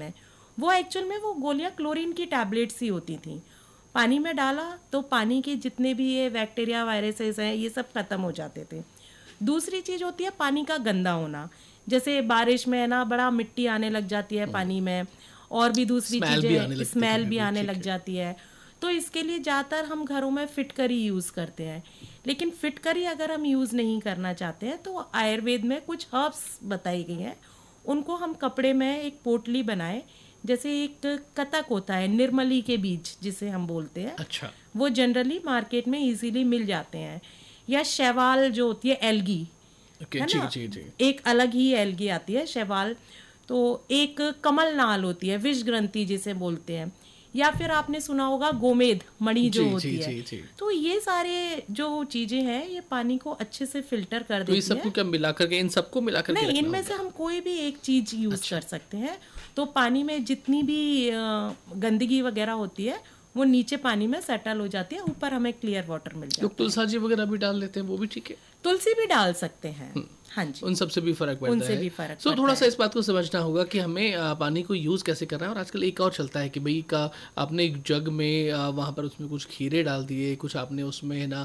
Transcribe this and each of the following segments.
में, वो एक्चुअल में वो गोलियां क्लोरीन की टैबलेट्स ही होती थी। पानी में डाला तो पानी के जितने भी ये बैक्टीरिया वायरसेस हैं ये सब खत्म हो जाते थे। दूसरी चीज़ होती है पानी का गंदा होना, जैसे बारिश में ना बड़ा मिट्टी आने लग जाती है पानी में, और भी दूसरी चीज़ें, स्मेल भी आने लग जाती है। तो इसके लिए ज़्यादातर हम घरों में फिटकरी यूज़ करते हैं, लेकिन फिटकरी अगर हम यूज़ नहीं करना चाहते हैं तो आयुर्वेद में कुछ हर्ब्स बताई गई हैं, उनको हम कपड़े में एक पोटली बनाए, जैसे एक कतक होता है, निर्मली के बीज जिसे हम बोलते हैं, अच्छा, वो जनरली मार्केट में इजीली मिल जाते हैं, या शैवाल जो होती है एल्गी, है ना, एक अलग ही एल्गी आती है शैवाल, तो एक कमल नाल होती है, विष ग्रंथि जिसे बोलते हैं, या फिर आपने सुना होगा गोमेद मणि जो होती है। तो ये सारे जो चीजें हैं ये पानी को अच्छे से फिल्टर कर देती है। तो ये सबको क्या मिला करके, इन सबको मिला करके नहीं, इनमें से हम कोई भी एक चीज यूज कर सकते हैं। तो पानी में जितनी भी गंदगी वगैरह होती है वो नीचे पानी में सेटल हो जाती है, ऊपर हमें क्लियर वाटर मिल जाता है। तुलसी वगैरह भी डाल लेते हैं, वो भी ठीक है? तुलसी भी डाल सकते हैं, हाँ जी, उन सबसे भी फर्क पड़ता है। उनसे भी फर्क पड़ता है। थोड़ा सा इस बात को समझना होगा कि हमें पानी को यूज़ कैसे करना है। और आजकल एक और चलता है कि भाई का आपने एक जग में वहाँ पर उसमें कुछ खीरे डाल दिए, कुछ आपने उसमें ना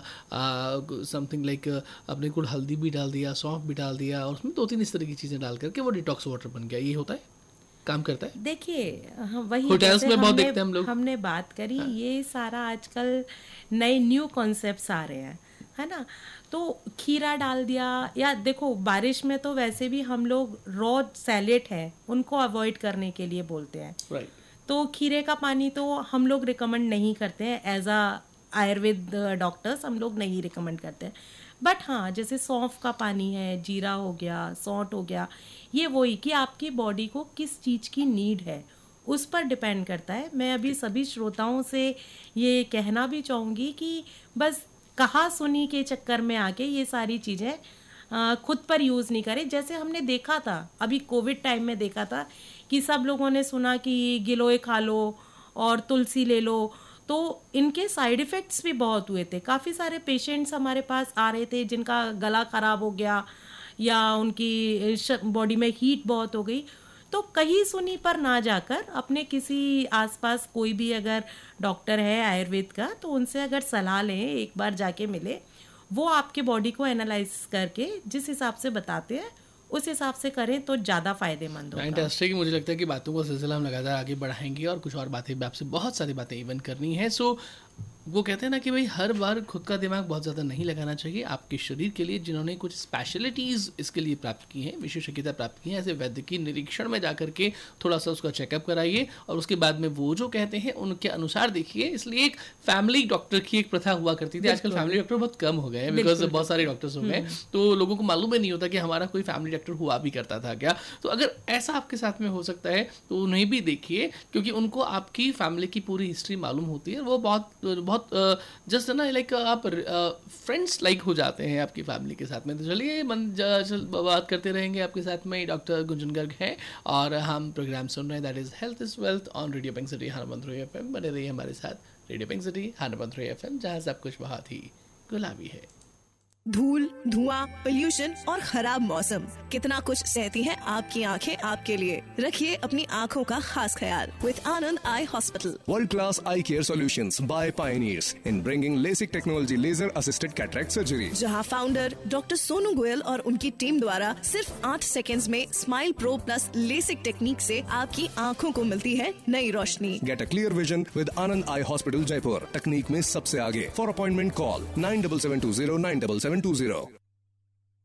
समथिंग लाइक आपने कुछ हल्दी भी डाल दिया, सौंफ भी डाल दिया, और उसमें 2-3 इस तरह की चीज़ें डाल करके वो डिटॉक्स वाटर बन गया। ये होता है, काम करता है? देखिए, वही होटल्स में बहुत देखते हैं हम लोग, हमने बात करी, ये सारा आजकल नए न्यू कॉन्सेप्ट्स आ रहे हैं, है ना। तो खीरा डाल दिया, या देखो बारिश में तो वैसे भी हम लोग रॉ सैलेड है उनको अवॉइड करने के लिए बोलते हैं, राइट। तो खीरे का पानी तो हम लोग रिकमेंड नहीं करते हैं, एज आ आयुर्वेद डॉक्टर्स हम लोग नहीं रिकमेंड करते हैं। बट हाँ, जैसे सौंफ का पानी है, जीरा हो गया, सौंठ हो गया, ये वही कि आपकी बॉडी को किस चीज़ की नीड है उस पर डिपेंड करता है। मैं अभी सभी श्रोताओं से ये कहना भी चाहूँगी कि बस कहा सुनी के चक्कर में आके ये सारी चीज़ें खुद पर यूज़ नहीं करें। जैसे हमने देखा था अभी कोविड टाइम में, देखा था कि सब लोगों ने सुना कि गिलोय खा लो और तुलसी ले लो, तो इनके साइड इफ़ेक्ट्स भी बहुत हुए थे। काफ़ी सारे पेशेंट्स हमारे पास आ रहे थे जिनका गला ख़राब हो गया या उनकी बॉडी में हीट बहुत हो गई। तो कहीं सुनी पर ना जाकर अपने किसी आसपास कोई भी अगर डॉक्टर है आयुर्वेद का, तो उनसे अगर सलाह लें, एक बार जाके मिले, वो आपके बॉडी को एनालाइज करके जिस हिसाब से बताते हैं उस हिसाब से करें तो ज़्यादा फायदेमंद होगा। फैंटास्टिक। मुझे लगता है कि बातों का सिलसिला हम लगातार आगे बढ़ाएंगे और कुछ और बातें भी आपसे, बहुत सारी बातें इवन करनी है। सो वो कहते हैं ना कि भाई हर बार खुद का दिमाग बहुत ज़्यादा नहीं लगाना चाहिए। आपके शरीर के लिए जिन्होंने कुछ स्पेशलिटीज़ इसके लिए प्राप्त की हैं, विशेषज्ञता प्राप्त की है, ऐसे वैद्य की निरीक्षण में जाकर के थोड़ा सा उसका चेकअप कराइए और उसके बाद में वो जो कहते हैं उनके अनुसार देखिए। इसलिए एक फैमिली डॉक्टर की एक प्रथा हुआ करती थी, आजकल फैमिली डॉक्टर बहुत कम हो गए हैं, बिकॉज बहुत सारे डॉक्टर्स हो गए, तो लोगों को मालूम ही नहीं होता कि हमारा कोई फैमिली डॉक्टर हुआ भी करता था क्या। तो अगर ऐसा आपके साथ में हो सकता है तो उन्हें भी देखिए, क्योंकि उनको आपकी फैमिली की पूरी हिस्ट्री मालूम होती है। वो बहुत जस्ट ना लाइक आप फ्रेंड्स लाइक हो जाते हैं आपकी फैमिली के साथ में। तो चलिए बात करते रहेंगे आपके साथ में। डॉक्टर गुंजन गर्ग हैं और हम प्रोग्राम सुन रहे हैं, that is health is wealth on radio pink city 101.3 FM। बने रहिए हमारे साथ, रेडियो पिंक सिटी 101.3 FM, जहाँ सब कुछ बहुत ही गुलाबी है। धूल, धुआं, पोल्यूशन और खराब मौसम, कितना कुछ सहती हैं आपकी आंखें आपके लिए। रखिए अपनी आंखों का खास ख्याल with Anand eye hospital. World class eye care solutions by pioneers in bringing LASIK technology laser assisted cataract surgery. जहां फाउंडर डॉक्टर सोनू गोयल और उनकी टीम द्वारा सिर्फ 8 सेकंड्स में smile pro plus LASIK technique से आपकी आंखों को मिलती है Nai Roshni. Get a clear vision with Anand Eye Hospital Jaipur. तकनीक में सबसे आगे। For appointment call 9772097720.